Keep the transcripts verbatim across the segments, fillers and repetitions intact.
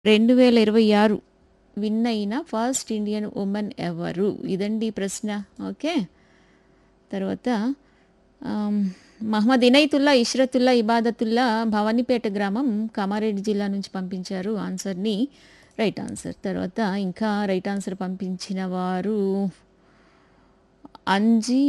రెండు వేల ఇరవై ఆరు విన్ అయిన ఫస్ట్ ఇండియన్ ఉమెన్ ఎవరు? ఇదండి ప్రశ్న. ఓకే. తర్వాత ఆమ్, మహమ్మద్ ఇనైతుల్లా ఇష్రతుల్లా ఇబాదతుల్లా భవానీపేట గ్రామం కామారెడ్డి జిల్లా నుంచి పంపించారు ఆన్సర్ని. Right answer. తర్వాత ఇంకా రైట్ ఆన్సర్ పంపించిన వారు అంజీ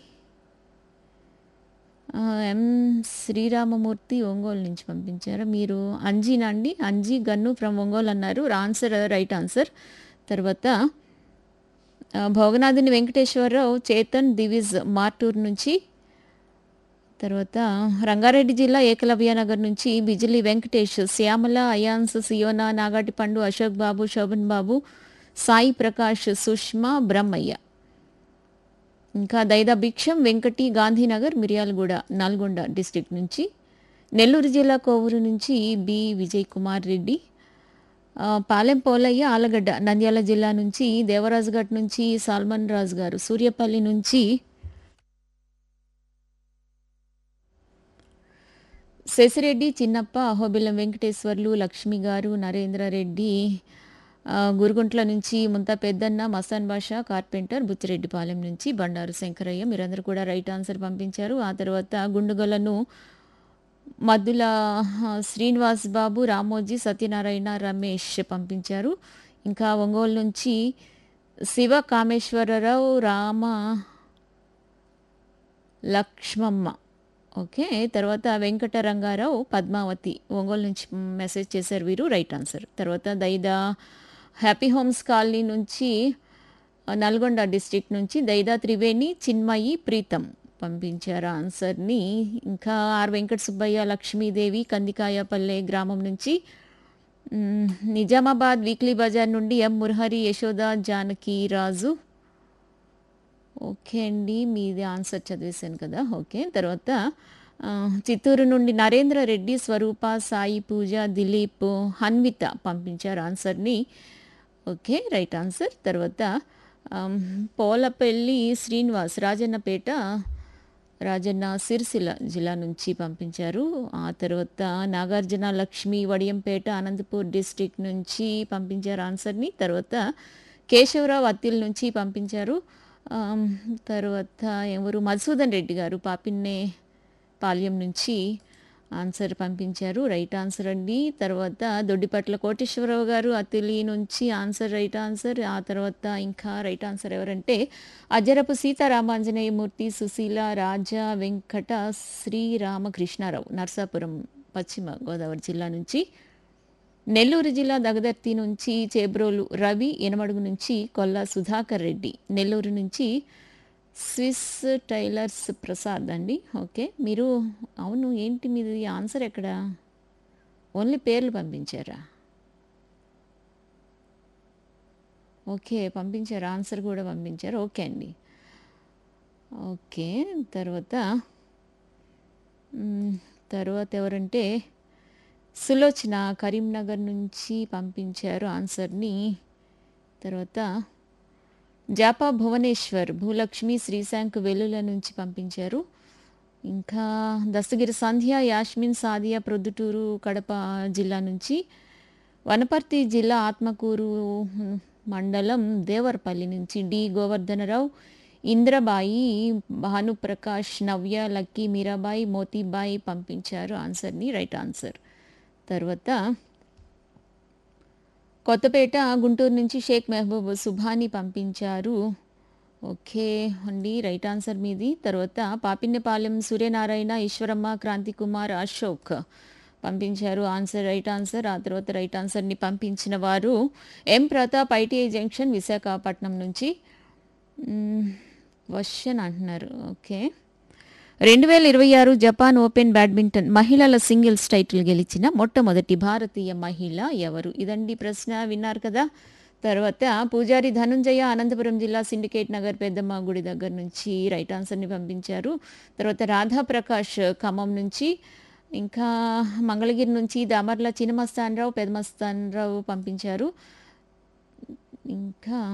ఆ, ఎం శ్రీరామమూర్తి ఒంగోలు నుంచి పంపించారు. మీరు అంజీనా అండి? అంజీ గన్ను ఫ్రమ్ ఒంగోలు అన్నారు. Answer right answer. తర్వాత ఆ, భోగనాథుని వెంకటేశ్వరరావు చేతన్ దివిజ్ మార్టూర్ నుంచి. తర్వాత రంగారెడ్డి జిల్లా ఏకలవ్య నగర్ నుంచి బిజిలి వెంకటేష్, శ్యామల, అయాన్స్, సియోనా, నాగాటి పండు, అశోక్ బాబు, శోభన్ బాబు, సాయి ప్రకాష్, సుష్మా, బ్రహ్మయ్య. ఇంకా దైదా భిక్షం వెంకటి, గాంధీనగర్, మిర్యాలగూడ, నల్గొండ డిస్టిక్ నుంచి. నెల్లూరు జిల్లా కోవూరు నుంచి బి విజయ్ కుమార్ రెడ్డి. ఆ, పాలెం పోలయ్య ఆలగడ్డ నంద్యాల జిల్లా నుంచి. దేవరాజుగట్ నుంచి సాల్మన్ రాజు గారు. సూర్యపల్లి నుంచి శశిరెడ్డి, చిన్నప్ప, అహోబిలం వెంకటేశ్వర్లు, లక్ష్మి గారు, నరేంద్ర రెడ్డి. ఆ, గురుగుంట్ల నుంచి ముంతా పెద్దన్న, మస్తాన్ బాషా, కార్పెంటర్, బుచ్చిరెడ్డిపాలెం నుంచి బండారు శంకరయ్య. మీరందరూ కూడా రైట్ ఆన్సర్ పంపించారు. ఆ తర్వాత గుండుగలను మద్దుల ఆ, శ్రీనివాస్ బాబు, రామోజీ, సత్యనారాయణ, రమేష్ పంపించారు. ఇంకా ఒంగోలు నుంచి శివ కామేశ్వరరావు, రామ లక్ష్మమ్మ. ఓకే. తర్వాత వెంకట రంగారావు, పద్మావతి ఒంగోలు నుంచి మెసేజ్ చేశారు వీరు. Right answer. తర్వాత దైదా హ్యాపీ హోమ్స్ కాలనీ నుంచి ఆ, నల్గొండ డిస్ట్రిక్ట్ నుంచి దైదా త్రివేణి, చిన్మయి, ప్రీతం పంపించారు ఆన్సర్ని. ఇంకా ఆర్ వెంకట సుబ్బయ్య, లక్ష్మీదేవి కందికాయపల్లె గ్రామం నుంచి. మ్, నిజామాబాద్ వీక్లీ బజార్ నుండి ఎం మురహరి, యశోద, జానకి రాజు. ఓకే అండి, మీది ఆన్సర్ చదివేశాను కదా. ఓకే. తర్వాత ఆ, చిత్తూరు నుండి నరేంద్ర రెడ్డి, స్వరూప, సాయి పూజ, దిలీప్, హన్విత పంపించారు ఆన్సర్ని. ఓకే. Right answer. తర్వాత ఆమ్, పోలపల్లి శ్రీనివాస్, రాజన్నపేట, రాజన్న సిరిసిల్ల జిల్లా నుంచి పంపించారు. ఆ తర్వాత నాగార్జున లక్ష్మి, వడియంపేట, అనంతపూర్ డిస్టిక్ నుంచి పంపించారు ఆన్సర్ని. తర్వాత కేశవరావు అత్తిల్ నుంచి పంపించారు. ఆమ్, తర్వాత ఎవరు మధుసూదన్ రెడ్డి గారు పాపిన్నే పాల్యం నుంచి ఆన్సర్ పంపించారు. రైట్ ఆన్సర్ అండి. తర్వాత దొడ్డిపట్ల కోటేశ్వరరావు గారు అతిలి నుంచి ఆన్సర్ రైట్ ఆన్సర్. ఆ తర్వాత ఇంకా రైట్ ఆన్సర్ ఎవరంటే అజరపు సీతారామాంజనేయమూర్తి, సుశీల, రాజా, వెంకట శ్రీరామకృష్ణారావు, నర్సాపురం పశ్చిమ గోదావరి జిల్లా నుంచి. నెల్లూరు జిల్లా దగదర్తి నుంచి చేబ్రోలు రవి, ఎనమడుగు నుంచి కొల్లా సుధాకర్ రెడ్డి, నెల్లూరు నుంచి స్విస్ టైలర్స్ ప్రసాద్ అండి. ఓకే. మీరు అవును ఏంటి మీది ఆన్సర్ ఎక్కడ? ఓన్లీ పేర్లు పంపించారా? ఓకే, పంపించారు. ఆన్సర్ కూడా పంపించారు. ఓకే అండి. ఓకే. తర్వాత మ్, తర్వాత ఎవరంటే సులోచన కరీంనగర్ నుంచి పంపించారు ఆన్సర్ని. తర్వాత జాపా భువనేశ్వర్, భూలక్ష్మి, శ్రీశాంక్ వెల్లుల నుంచి పంపించారు. ఇంకా దస్తగిరి సంధ్య, యాస్మిన్, సాదియా ప్రొద్దుటూరు కడప జిల్లా నుంచి. వనపర్తి జిల్లా ఆత్మకూరు మండలం దేవరపల్లి నుంచి డి గోవర్ధనరావు, ఇంద్రబాయి, భానుప్రకాష్, నవ్య, లక్కీ, మీరాబాయి, మోతీబాయి పంపించారు ఆన్సర్ని. Right answer. తర్వాత కొత్తపేట గుంటూరు నుంచి షేక్ మెహబూబ్ సుభాని పంపించారు. ఓకే అండి, రైట్ ఆన్సర్ మీది. తర్వాత పాపిన్నపాలెం సూర్యనారాయణ, ఈశ్వరమ్మ, క్రాంతి కుమార్, అశోక్ పంపించారు ఆన్సర్ రైట్ ఆన్సర్. ఆ తర్వాత రైట్ ఆన్సర్ని పంపించిన వారు ఎం ప్రతాప్, ఐటీఐ జంక్షన్, విశాఖపట్నం నుంచి. క్వశ్చన్ అంటున్నారు. ఓకే. రెండు వేల ఇరవై ఆరు జపాన్ ఓపెన్ బ్యాడ్మింటన్ మహిళల సింగిల్స్ టైటిల్ గెలిచిన మొట్టమొదటి భారతీయ మహిళ ఎవరు? ఇదండి ప్రశ్న. విన్నారు కదా. తర్వాత పూజారి ధనుంజయ, అనంతపురం జిల్లా సిండికేట్ నగర్ పెద్దమ్మ గుడి దగ్గర నుంచి రైట్ ఆన్సర్ని పంపించారు. తర్వాత రాధాప్రకాష్ ఖమ్మం నుంచి. ఇంకా మంగళగిరి నుంచి దామర్ల చిన్నమస్తానరావు, పెదమస్తానరావు పంపించారు. ఇంకా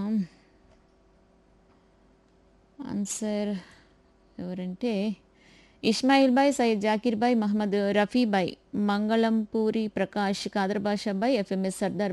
ఆన్సర్ ఎవరంటే Ismail bye, Syed Zakir bye, Mohammed Rafi bye, Mangalampuri Prakash, Khadar బాషా బాయ్, ఎఫ్ఎంఎస్ సర్దార్